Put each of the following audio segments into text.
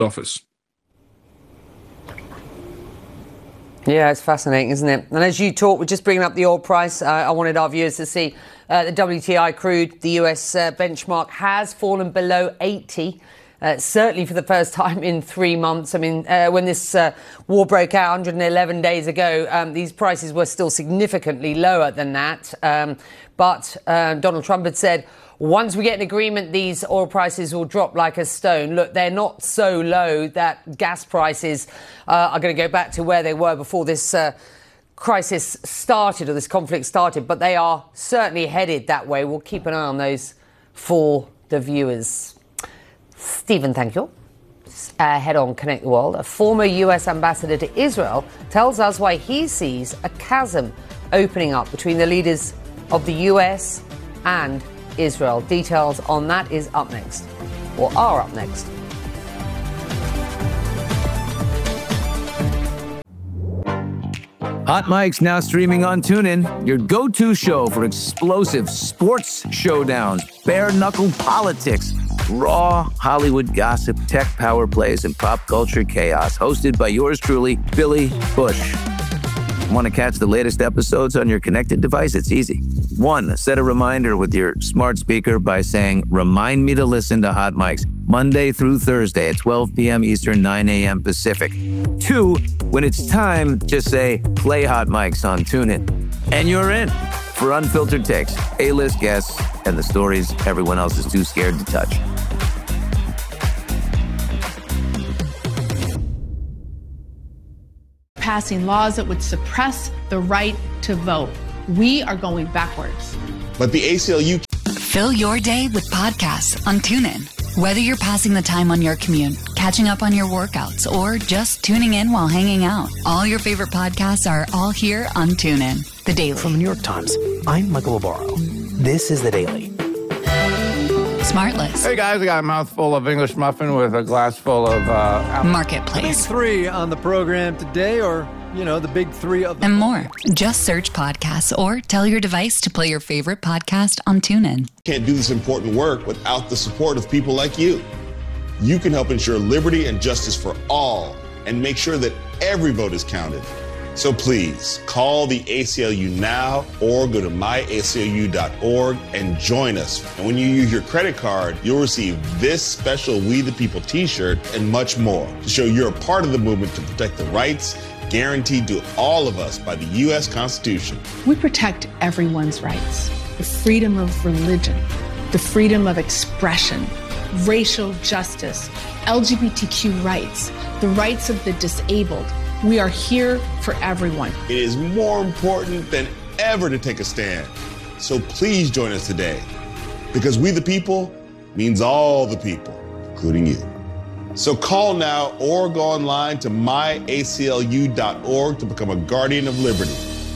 office. Yeah, it's fascinating, isn't it? And as you talk, we're just bringing up the oil price. I wanted our viewers to see the WTI crude, the US benchmark has fallen below 80. Certainly for the first time in 3 months. I mean, when this war broke out 111 days ago, these prices were still significantly lower than that. But Donald Trump had said, once we get an agreement, these oil prices will drop like a stone. Look, they're not so low that gas prices are going to go back to where they were before this crisis started or this conflict started. But they are certainly headed that way. We'll keep an eye on those for the viewers. Stephen, thank you. Head on Connect the World. A former US ambassador to Israel tells us why he sees a chasm opening up between the leaders of the US and Israel. Details on that is up next, or are up next. Hot Mic's now streaming on TuneIn, your go-to show for explosive sports showdowns, bare-knuckle politics, raw Hollywood gossip, tech power plays, and pop culture chaos. Hosted by yours truly, Billy Bush. Want to catch the latest episodes on your connected device? It's easy. 1, set a reminder with your smart speaker by saying, "Remind me to listen to Hot Mics Monday through Thursday at 12 p.m. Eastern, 9 a.m. Pacific." 2, when it's time, just say, "Play Hot Mics on TuneIn." And you're in for unfiltered takes, A-list guests, and the stories everyone else is too scared to touch. Passing laws that would suppress the right to vote. We are going backwards. But the ACLU... Fill your day with podcasts on TuneIn. Whether you're passing the time on your commute, catching up on your workouts, or just tuning in while hanging out, all your favorite podcasts are all here on TuneIn. The Daily. From the New York Times, I'm Michael Obaro. This is The Daily. Smartless. Hey guys, I got a mouthful of English muffin with a glass full of Marketplace. Big three on the program today, or, you know, the big three of the... And more. Just search podcasts or tell your device to play your favorite podcast on TuneIn. Can't do this important work without the support of people like you. You can help ensure liberty and justice for all and make sure that every vote is counted. So please call the ACLU now or go to myaclu.org and join us. And when you use your credit card, you'll receive this special We the People t-shirt and much more to show you're a part of the movement to protect the rights guaranteed to all of us by the U.S. Constitution. We protect everyone's rights. The freedom of religion, the freedom of expression, racial justice, LGBTQ rights, the rights of the disabled. We are here for everyone. It is more important than ever to take a stand. So please join us today, because we the people means all the people, including you. So call now or go online to myaclu.org to become a guardian of liberty.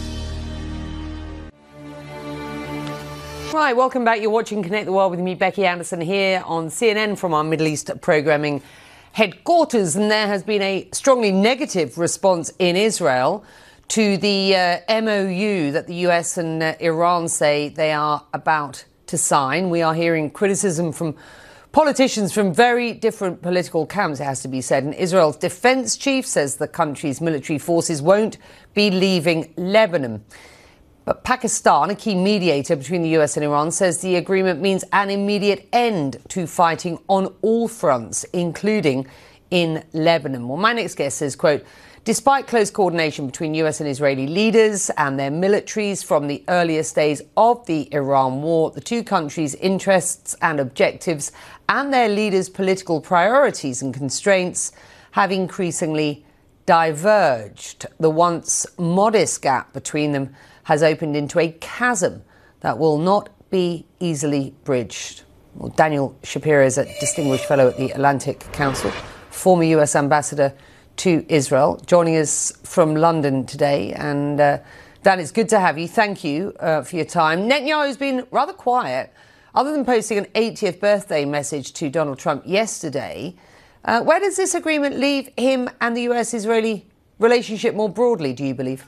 Right, welcome back. You're watching Connect the World with me, Becky Anderson, here on CNN from our Middle East programming headquarters. And there has been a strongly negative response in Israel to the MOU that the US and Iran say they are about to sign. We are hearing criticism from politicians from very different political camps, it has to be said. And Israel's defense chief says the country's military forces won't be leaving Lebanon. But Pakistan, a key mediator between the US and Iran, says the agreement means an immediate end to fighting on all fronts, including in Lebanon. Well, my next guest says, quote, despite close coordination between US and Israeli leaders and their militaries from the earliest days of the Iran war, the two countries' interests and objectives and their leaders' political priorities and constraints have increasingly diverged. The once modest gap between them has opened into a chasm that will not be easily bridged. Well, Daniel Shapiro is a distinguished fellow at the Atlantic Council, former US ambassador to Israel, joining us from London today. And Dan, it's good to have you. Thank you for your time. Netanyahu's been rather quiet, other than posting an 80th birthday message to Donald Trump yesterday. Where does this agreement leave him and the US-Israeli relationship more broadly, do you believe?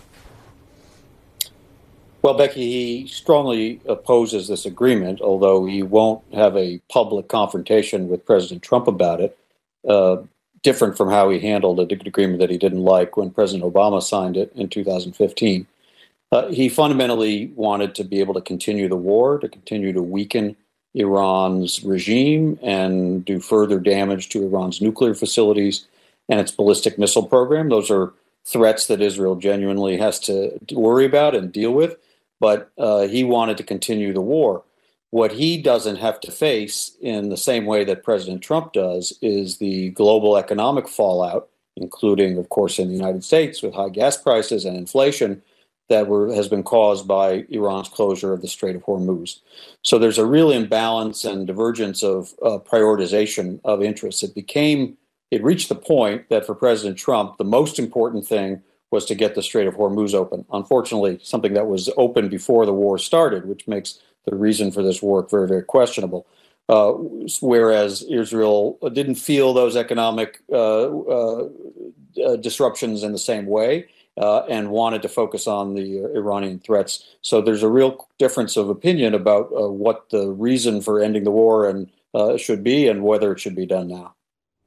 Well, Becky, he strongly opposes this agreement, although he won't have a public confrontation with President Trump about it. different from how he handled an agreement that he didn't like when President Obama signed it in 2015. He fundamentally wanted to be able to continue the war, to continue to weaken Iran's regime and do further damage to Iran's nuclear facilities and its ballistic missile program. Those are threats that Israel genuinely has to worry about and deal with, but he wanted to continue the war. What he doesn't have to face in the same way that President Trump does is the global economic fallout, including, of course, in the United States with high gas prices and inflation that has been caused by Iran's closure of the Strait of Hormuz. So there's a real imbalance and divergence of prioritization of interests. It reached the point that for President Trump, the most important thing was to get the Strait of Hormuz open. Unfortunately, something that was open before the war started, which makes the reason for this war very, very questionable. Whereas Israel didn't feel those economic disruptions in the same way. And wanted to focus on the Iranian threats. So there's a real difference of opinion about what the reason for ending the war and should be and whether it should be done now.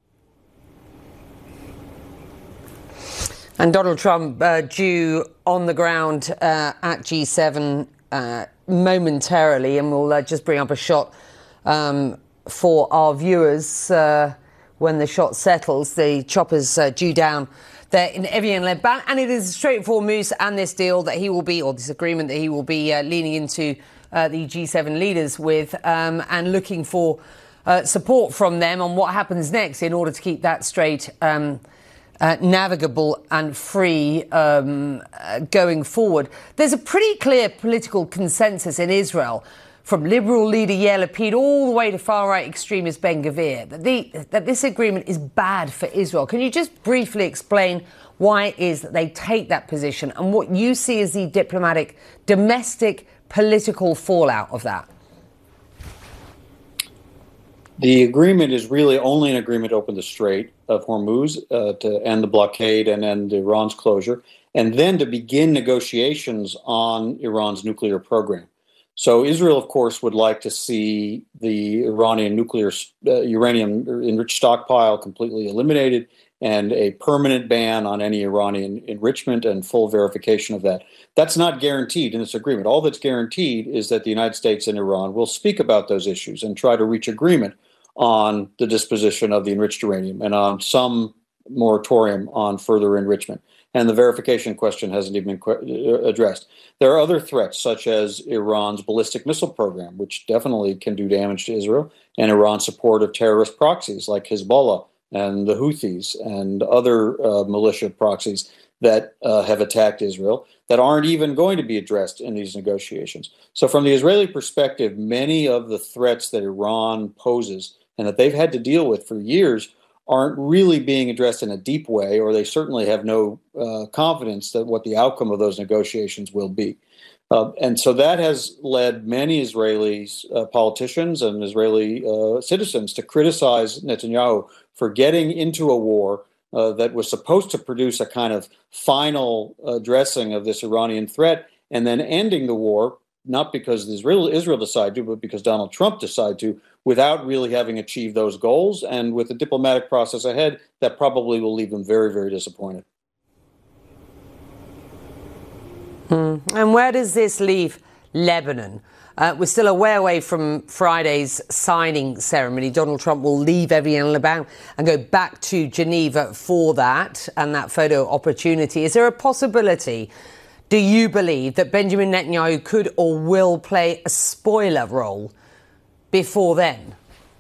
And Donald Trump due on the ground at G7 momentarily, and we'll just bring up a shot for our viewers when the shot settles. The chopper's due down there in Evian-les-Bains, and it is straightforward moves and this deal that he will be, or this agreement that he will be leaning into the G7 leaders with and looking for support from them on what happens next in order to keep that strait navigable and free going forward. There's a pretty clear political consensus in Israel from liberal leader Yair Lapid all the way to far-right extremist Ben Gvir, that this agreement is bad for Israel. Can you just briefly explain why it is that they take that position and what you see as the domestic political fallout of that? The agreement is really only an agreement to open the Strait of Hormuz, to end the blockade and end Iran's closure, and then to begin negotiations on Iran's nuclear program. So Israel, of course, would like to see the Iranian nuclear uranium enriched stockpile completely eliminated and a permanent ban on any Iranian enrichment and full verification of that. That's not guaranteed in this agreement. All that's guaranteed is that the United States and Iran will speak about those issues and try to reach agreement on the disposition of the enriched uranium and on some moratorium on further enrichment. And the verification question hasn't even been addressed. There are other threats, such as Iran's ballistic missile program, which definitely can do damage to Israel, and Iran's support of terrorist proxies like Hezbollah and the Houthis and other militia proxies that have attacked Israel that aren't even going to be addressed in these negotiations. So from the Israeli perspective, many of the threats that Iran poses and that they've had to deal with for years aren't really being addressed in a deep way, or they certainly have no confidence that what the outcome of those negotiations will be. And so that has led many Israeli politicians and Israeli citizens to criticize Netanyahu for getting into a war that was supposed to produce a kind of final addressing of this Iranian threat and then ending the war, not because Israel decided to, but because Donald Trump decided to, without really having achieved those goals. And with the diplomatic process ahead, that probably will leave them very, very disappointed. And where does this leave Lebanon? We're still a way away from Friday's signing ceremony. Donald Trump will leave Evian-les-Bains and go back to Geneva for that and that photo opportunity. Is there a possibility, do you believe, that Benjamin Netanyahu could or will play a spoiler role before then?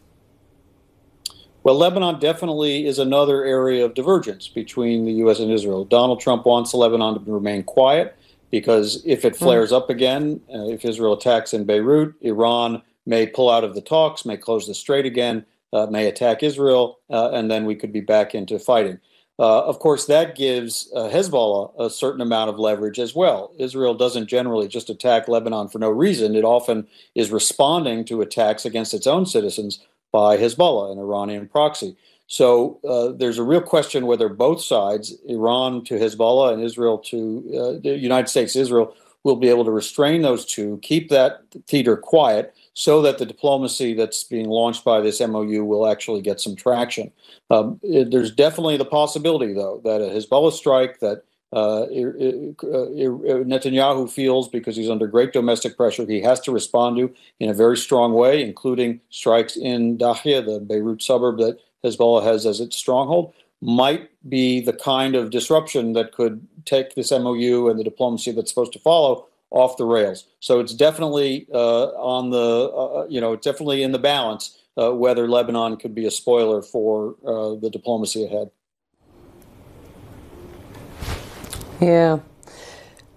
Well, Lebanon definitely is another area of divergence between the U.S. and Israel. Donald Trump wants Lebanon to remain quiet because if it flares up again, if Israel attacks in Beirut, Iran may pull out of the talks, may close the strait again, may attack Israel, and then we could be back into fighting. Of course, that gives Hezbollah a certain amount of leverage as well. Israel doesn't generally just attack Lebanon for no reason. It often is responding to attacks against its own citizens by Hezbollah, an Iranian proxy. So there's a real question whether both sides, Iran to Hezbollah and Israel to the United States, Israel, will be able to restrain those two, keep that theater quiet so that the diplomacy that's being launched by this MOU will actually get some traction. There's definitely the possibility, though, that a Hezbollah strike that Netanyahu feels, because he's under great domestic pressure, he has to respond to in a very strong way, including strikes in Dahia, the Beirut suburb that Hezbollah has as its stronghold, might be the kind of disruption that could take this MOU and the diplomacy that's supposed to follow off the rails. So it's definitely definitely in the balance whether Lebanon could be a spoiler for the diplomacy ahead. Yeah.